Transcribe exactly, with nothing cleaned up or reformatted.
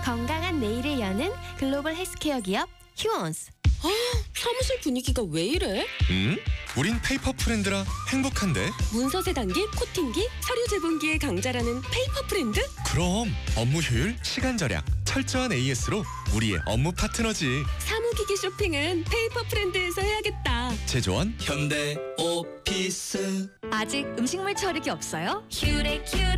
건강한 내일을 여는 글로벌 헬스케어 기업 휴원스. 아, 사무실 분위기가 왜 이래? 음? 우린 페이퍼 프렌드라 행복한데? 문서 세단기, 코팅기, 서류 제본기의 강자라는 페이퍼 프렌드? 그럼 업무 효율, 시간 절약, 철저한 에이에스로 우리의 업무 파트너지. 사무기기 쇼핑은 페이퍼 프렌드에서 해야겠다. 제조원 현대 오피스. 아직 음식물 처리기 없어요? 큐레 큐레